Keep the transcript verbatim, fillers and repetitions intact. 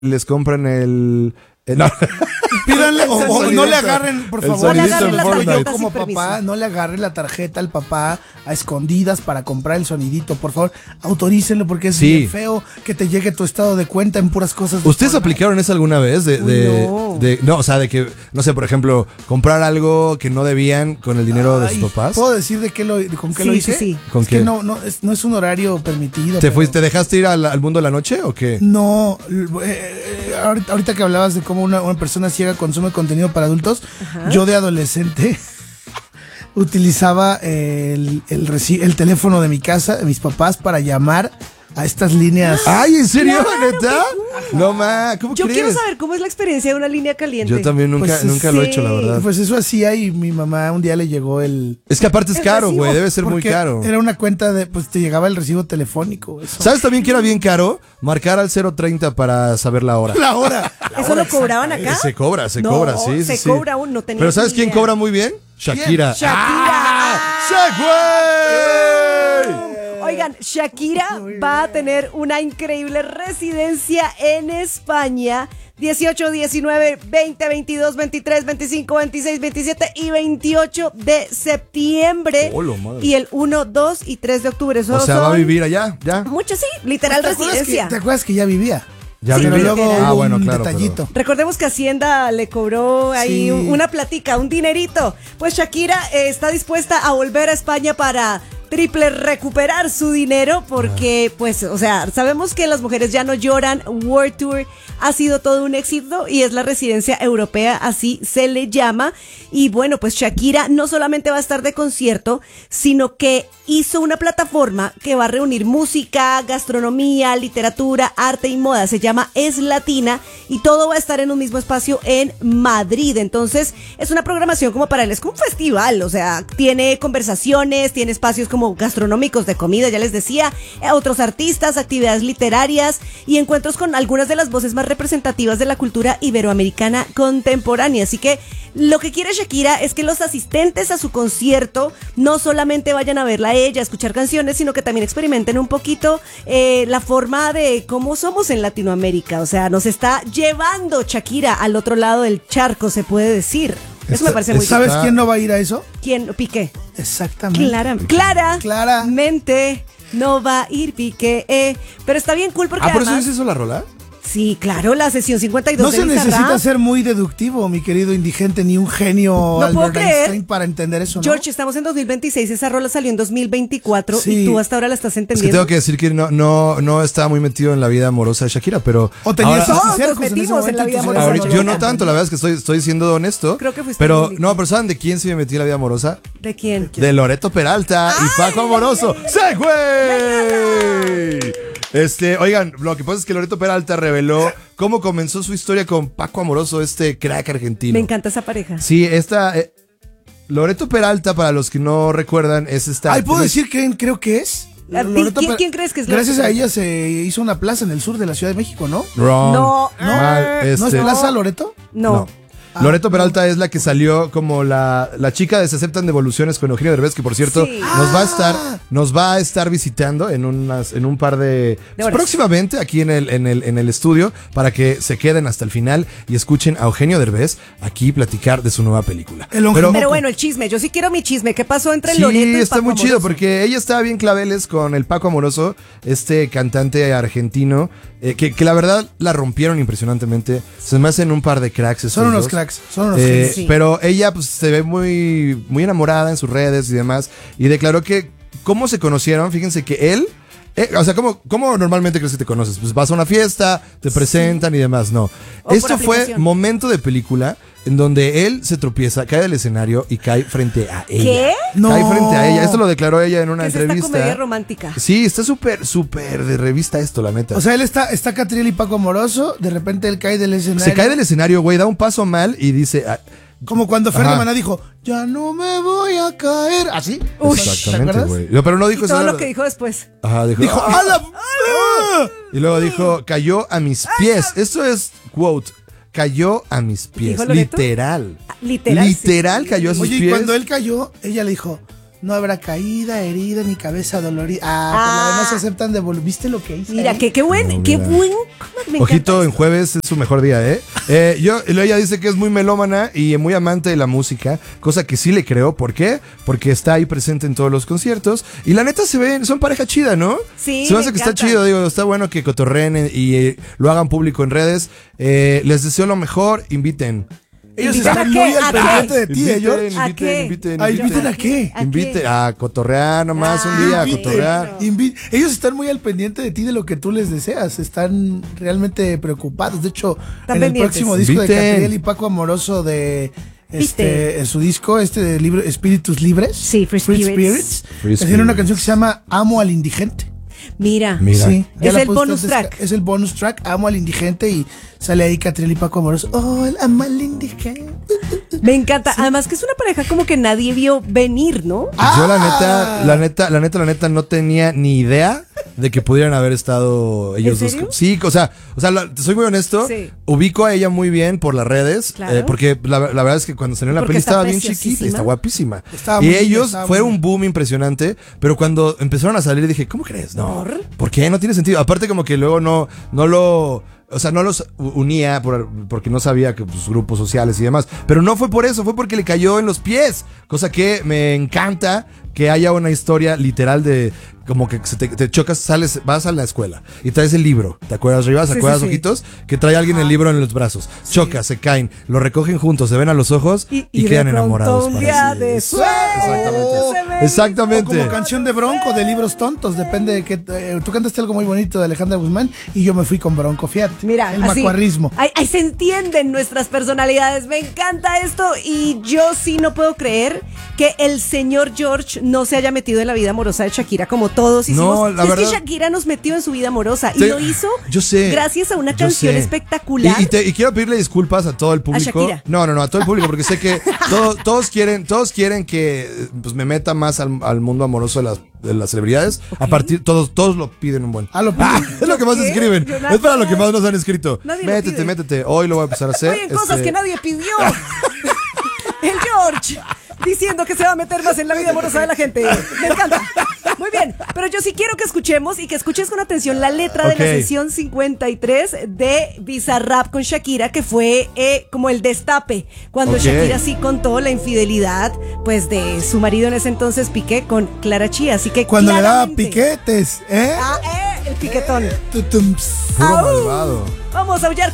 les compran el... el no. Pídanle, o, o no le agarren, por favor. No le agarren la tarjeta, yo como papá, no le agarren la tarjeta al papá a escondidas para comprar el sonidito, por favor. Autorícenlo porque es sí. bien feo que te llegue tu estado de cuenta en puras cosas. ¿Ustedes aplicaron eso alguna vez? De, de, no. De, no, o sea, de que, no sé, por ejemplo, comprar algo que no debían con el dinero Ay, de sus papás. ¿Puedo decir de qué lo, de con qué sí, lo hice? Sí, sí. ¿Con es qué? que no, no, es, no es un horario permitido. ¿Te pero... fuiste, te dejaste ir al, al mundo de la noche o qué? No, eh, ahorita, ahorita que hablabas de cómo una, una persona ciega consume contenido para adultos, Ajá. yo de adolescente utilizaba el, el, el, el teléfono de mi casa, de mis papás, para llamar a estas líneas. Ay, ¿en serio, claro, neta? No, ma, ¿cómo Yo crees? quiero saber cómo es la experiencia de una línea caliente. Yo también nunca, pues, nunca sí. lo he hecho, la verdad. Pues eso hacía y mi mamá un día le llegó el... Es que aparte es caro, güey, debe ser muy caro. Era una cuenta de, pues te llegaba el recibo telefónico. Eso. ¿Sabes también que era bien caro? Marcar al cero treinta para saber la hora. La hora. La ¿Eso hora lo cobraban acá? Se cobra, se no, cobra, sí, se sí. cobra aún, no tenía Pero ¿sabes quién idea. cobra muy bien? Shakira. Shakira. ¡Ah! ¡Shakira! Oigan, Shakira va a tener una increíble residencia en España. dieciocho, diecinueve, veinte, veintidós, veintitrés, veinticinco, veintiséis, veintisiete y veintiocho de septiembre. Oh, madre. Y el uno, dos y tres de octubre. O sea, va a vivir allá, ya. Mucho, sí, literal ¿Te residencia. Que, ¿Te acuerdas que ya vivía? Ya sí, vivía. Pero luego ah, un bueno, claro. detallito. Pero... Recordemos que Hacienda le cobró ahí sí. una platica, un dinerito. Pues Shakira eh, está dispuesta a volver a España para triple recuperar su dinero porque, ah. pues, o sea, sabemos que las mujeres ya no lloran. World Tour ha sido todo un éxito y es la residencia europea, así se le llama. Y bueno, pues Shakira no solamente va a estar de concierto, sino que hizo una plataforma que va a reunir música, gastronomía, literatura, arte y moda. Se llama Es Latina y todo va a estar en un mismo espacio en Madrid. Entonces, es una programación como para él, es como un festival, o sea, tiene conversaciones, tiene espacios como gastronómicos de comida, ya les decía, otros artistas, actividades literarias y encuentros con algunas de las voces más representativas de la cultura iberoamericana contemporánea. Así que lo que quiere Shakira es que los asistentes a su concierto no solamente vayan a verla a ella, a escuchar canciones, sino que también experimenten un poquito eh, la forma de cómo somos en Latinoamérica. O sea, nos está llevando Shakira al otro lado del charco, se puede decir. Eso me parece muy ¿Sabes bien. quién no va a ir a eso? ¿Quién? Piqué. Exactamente. Clara, Clara, claramente no va a ir Piqué. Eh, pero está bien cool porque Ah, ¿por eso además, dice eso la rola? Sí, claro, la sesión cincuenta y dos No de se Bizarrap. necesita ser muy deductivo, mi querido indigente, ni un genio no Albert puedo creer. Einstein para entender eso, ¿no? George, estamos en dos mil veintiséis, esa rola salió en dos mil veinticuatro sí. y tú hasta ahora la estás entendiendo. Es que tengo que decir que no, no, no estaba muy metido en la vida amorosa de Shakira, pero... O tenías ahora, todos nos metimos en, en la vida amorosa. Ahorita, yo no tanto, la verdad es que estoy, estoy siendo honesto. Creo que fuiste Pero, no, pero ¿saben de quién sí me metí en la vida amorosa? ¿De quién? De Loreto Peralta ¡Ay! y Paco Amoroso. ¡Sí, güey! Este, oigan, lo que pasa es que Loreto Peralta reveló cómo comenzó su historia con Paco Amoroso, este crack argentino. Me encanta esa pareja. Sí, esta... Eh, Loreto Peralta, para los que no recuerdan, es esta... Ay, ¿puedo decir quién creo que es? ¿Quién, ¿quién, ¿Quién crees que es Loreto Gracias Peralta? a ella se hizo una plaza en el sur de la Ciudad de México, ¿no? Wrong. No. Mal, este, ¿No es Plaza Loreto? No. no. Ah, Loreto Peralta es la que salió como la, la chica de Se Aceptan Devoluciones con Eugenio Derbez, que por cierto sí. nos va a estar Ah. nos va a estar visitando en unas en un par de, de pues, próximamente aquí en el en el en el estudio para que se queden hasta el final y escuchen a Eugenio Derbez aquí platicar de su nueva película. El Pero, Pero bueno, el chisme, yo sí quiero mi chisme. ¿Qué pasó entre sí, Loreto y está Paco muy chido Amoroso? porque ella estaba bien claveles con el Paco Amoroso, este cantante argentino, eh, que, que la verdad la rompieron impresionantemente. Se me hacen un par de cracks esos Son unos dos. cracks, son unos Eh, cracks. Sí. Pero ella pues se ve muy, muy enamorada en sus redes y demás. Y declaró que cómo se conocieron. Fíjense que él, eh, o sea, ¿cómo, ¿cómo normalmente crees que te conoces? Pues vas a una fiesta, te presentan y demás. No. O Esto por fue aplicación. momento de película en donde él se tropieza, cae del escenario y cae frente a ella. ¿Qué? No. Cae frente a ella. Esto lo declaró ella en una ¿Qué es entrevista. esta comedia romántica? Sí, está súper, súper de revista esto, la neta. O sea, él está, está Catriel y Paco Amoroso, de repente él cae del escenario. se cae del escenario, güey, da un paso mal y dice... ah, Como cuando Fer Ajá. Maná dijo, ya no me voy a caer. ¿Así? Uy. exactamente, ¿te acuerdas? güey. No, pero no dijo Y eso. todo no, lo que dijo después. Ajá, dijo... Dijo, "Ah". ¡a la... ¡Ah! Y luego dijo, cayó a mis pies. Esto es quote. Cayó a mis pies. ¿Dijo Loreto? Literal. Literal, Literal sí. cayó a sus Oye, y pies. cuando él cayó, ella le dijo, No habrá caída, herida, ni cabeza dolorida. Ah, por Ah. la de no se aceptan devolver. ¿Viste lo que hice? Mira, ahí? que qué buen, No, qué mira. buen. me Ojito, encanta en jueves es su mejor día, ¿eh? eh yo, y luego ella dice que es muy melómana y muy amante de la música, cosa que sí le creo. ¿Por qué? Porque está ahí presente en todos los conciertos. Y la neta se ven, son pareja chida, ¿no? Sí, Se me me hace que está encantan. chido, digo, está bueno que cotorreen y eh, lo hagan público en redes. Eh, les deseo lo mejor, inviten. Ellos ¿Invitan están a qué? muy al ¿A pendiente qué? de ti, ¿eh, George? Inviten, ¿A inviten, qué? inviten, Ah, inviten. ¿inviten a qué? ¿A qué? Inviten a cotorrear nomás un día, a Ay, cotorrear. pero- Invi- Ellos están muy al pendiente de ti, de lo que tú les deseas. Están realmente preocupados. De hecho, Están en el pendientes. próximo disco Inviten. de Catriel y Paco Amoroso de ¿Viste? este, en su disco, este de libro Espíritus Libres. Sí, Free Spirits. Free Hicieron una Spirits. canción que se llama Amo al Indigente. Mira. Mira. Sí, ya Es la el puedes bonus desca- track. Es el bonus track, Amo al Indigente, y sale ahí Catriel y Paco Amoroso. Oh, el amo al indigente. Me encanta. Además que es una pareja como que nadie vio venir, ¿no? Yo la Ah. neta, la neta, la neta, la neta no tenía ni idea de que pudieran haber estado ellos ¿En dos. serio? Sí, o sea, o sea, la- te soy muy honesto, Sí. ubico a ella muy bien por las redes, Claro. eh, porque la, la verdad es que cuando salió en la Porque peli está estaba bien preciosísima. chiquita, y está guapísima. Estaba y muy linda, ellos estaba fue muy un boom impresionante, pero cuando empezaron a salir dije, ¿cómo crees? No, ¿por qué? No tiene sentido. Aparte como que luego no, no lo... O sea, no los unía por- porque no sabía que pues, grupos sociales y demás. Pero no fue por eso, fue porque le cayó en los pies. Cosa que me encanta que haya una historia literal de como que se te, te chocas, sales, vas a la escuela y traes el libro. ¿Te acuerdas, Rivas? ¿Te Sí, acuerdas, sí, sí. ojitos? Que trae alguien el libro en los brazos. Chocas, se caen, lo recogen juntos, se ven a los ojos y, Y- y de quedan pronto enamorados. un para día siempre. después Exactamente. se ven. O Exactamente. como canción de Bronco, de libros tontos, depende de que eh, tú cantaste algo muy bonito de Alejandra Guzmán y yo me fui con Bronco, fíjate. Mira, el así, macuarrismo. Ahí, ahí se entienden nuestras personalidades. Me encanta esto y yo sí no puedo creer que el señor George no se haya metido en la vida amorosa de Shakira como todos hicimos. No, la es verdad- que Shakira nos metió en su vida amorosa y Te- lo hizo yo sé, gracias a una yo canción sé. espectacular. Y, y te- y quiero pedirle disculpas a todo el público. Shakira. No, no, no, a todo el público, porque sé que todo- todos quieren, todos quieren que eh, pues, me meta más al, al mundo amoroso de las, de las celebridades. A partir, todos, todos lo piden un buen. Ah, lo piden. Ah, es lo que más ¿Qué? escriben. Jonathan. Es para lo que más nos han escrito. Nadie lo Métete, pide. métete. Hoy lo voy a empezar a hacer. Oye, cosas Este, que nadie pidió. El George diciendo que se va a meter más en la vida amorosa de la gente. Me encanta. Muy bien, pero yo sí quiero que escuchemos y que escuches con atención la letra Ok. de la sesión cincuenta y tres de Bizarrap con Shakira, que fue eh, como el destape, cuando Ok. Shakira sí contó la infidelidad pues de su marido en ese entonces, Piqué, con Clara Chía. Así que Cuando le daba claramente- piquetes, ¿eh? Ah, eh, el piquetón. Tutums. Puro Au. malvado. Vamos a aullar